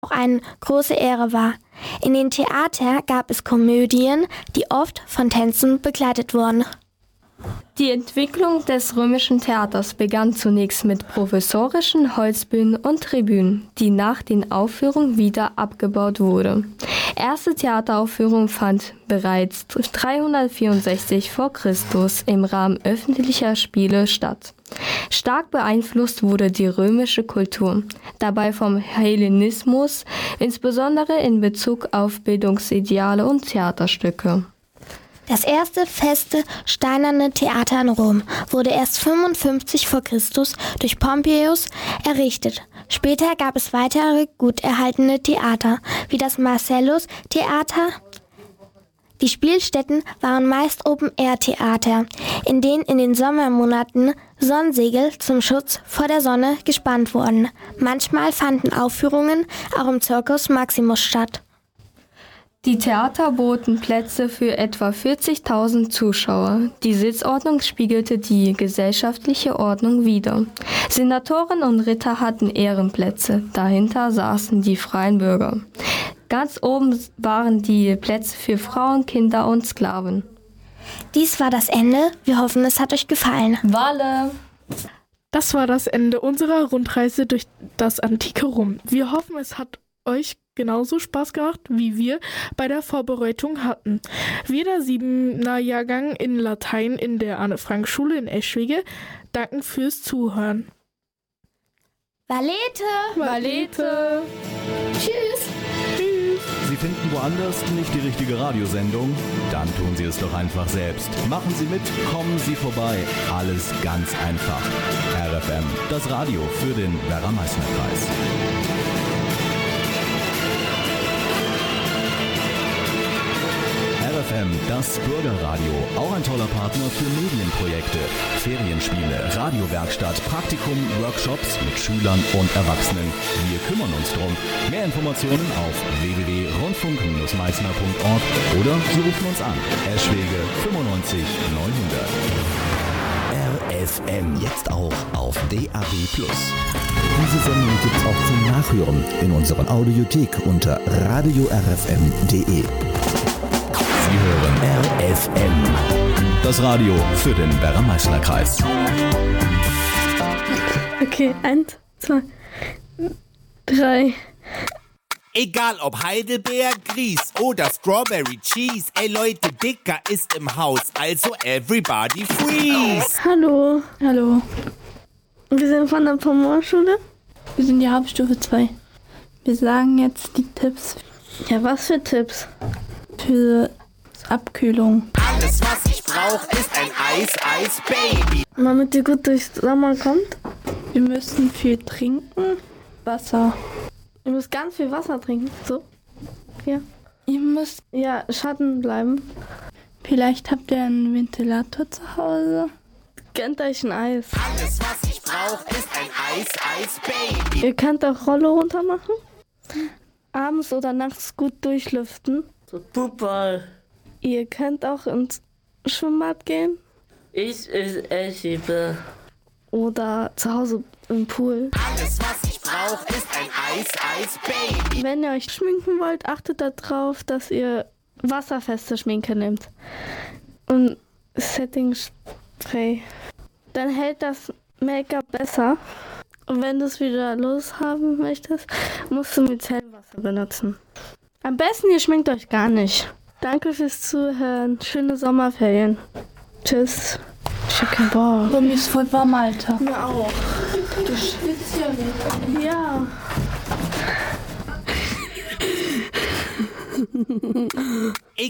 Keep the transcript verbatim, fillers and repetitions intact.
auch eine große Ehre war. In den Theatern gab es Komödien, die oft von Tänzen begleitet wurden. Die Entwicklung des römischen Theaters begann zunächst mit provisorischen Holzbühnen und Tribünen, die nach den Aufführungen wieder abgebaut wurde. Erste Theateraufführung fand bereits dreihundertvierundsechzig vor Christus im Rahmen öffentlicher Spiele statt. Stark beeinflusst wurde die römische Kultur, dabei vom Hellenismus, insbesondere in Bezug auf Bildungsideale und Theaterstücke. Das erste feste steinerne Theater in Rom wurde erst fünfundfünfzig vor Christus durch Pompeius errichtet. Später gab es weitere gut erhaltene Theater, wie das Marcellus-Theater. Die Spielstätten waren meist Open-Air-Theater, in denen in den Sommermonaten Sonnensegel zum Schutz vor der Sonne gespannt wurden. Manchmal fanden Aufführungen auch im Circus Maximus statt. Die Theater boten Plätze für etwa vierzigtausend Zuschauer. Die Sitzordnung spiegelte die gesellschaftliche Ordnung wider. Senatoren und Ritter hatten Ehrenplätze, dahinter saßen die freien Bürger. Ganz oben waren die Plätze für Frauen, Kinder und Sklaven. Dies war das Ende. Wir hoffen, es hat euch gefallen. Walle! Das war das Ende unserer Rundreise durch das antike Rom. Wir hoffen, es hat euch genauso Spaß gemacht, wie wir bei der Vorbereitung hatten. Wir, der siebener Jahrgang in Latein in der Anne-Frank-Schule in Eschwege, danken fürs Zuhören. Valete! Valete! Tschüss! Tschüss! Sie finden woanders nicht die richtige Radiosendung? Dann tun Sie es doch einfach selbst. Machen Sie mit, kommen Sie vorbei. Alles ganz einfach. R F M, das Radio für den Werra-Meißner-Kreis. R F M, das Bürgerradio, auch ein toller Partner für Medienprojekte, Ferienspiele, Radiowerkstatt, Praktikum, Workshops mit Schülern und Erwachsenen. Wir kümmern uns drum. Mehr Informationen auf w w w punkt rundfunk Bindestrich meißner punkt org oder Sie rufen uns an. Eschwege fünfundneunzig neunhundert. R F M, jetzt auch auf D A B plus. Diese Sendung gibt's auch zum Nachhören in unserer Audiothek unter radio r f m punkt d e. Sie hören R F M, das Radio für den Werra-Meißner-Kreis. Okay, eins, zwei, drei. Egal ob Heidelbeer, Grieß oder Strawberry Cheese, ey Leute, Dicker ist im Haus, also everybody freeze! Hallo. Hallo. Wir sind von der Pommerschule. Wir sind die Hauptstufe zwei. Wir sagen jetzt die Tipps. Ja, was für Tipps? Für Abkühlung. Alles, was ich brauch, ist ein Eis, Eis, Baby. Damit ihr gut durchs Sommer kommt. Wir müssen viel trinken. Wasser. Ihr müsst ganz viel Wasser trinken. So. Ja. Ihr müsst, Ja, Schatten bleiben. vielleicht habt ihr einen Ventilator zu Hause. Gönnt euch ein Eis. Alles, was ich brauch, ist ein Eis, Eis, Baby. Ihr könnt auch Rollo runter machen. Abends oder nachts gut durchlüften. Fußball. Ihr könnt auch ins Schwimmbad gehen. Ich ist Eschwege. Oder zu Hause im Pool. Alles, was ich brauch, ist ein Eis, Eis, Baby. Wenn ihr euch schminken wollt, achtet darauf, dass ihr wasserfeste Schminke nehmt. Und Setting Spray. Dann hält das Make-up besser. Und wenn du es wieder loshaben möchtest, musst du Micellwasser benutzen. Am besten, ihr schminkt euch gar nicht. Danke fürs Zuhören. Schöne Sommerferien. Tschüss. Ich hab keinen Bock. Bei mir ist voll warm, Alter. Mir auch. Du schwitzt ja nicht. Ja.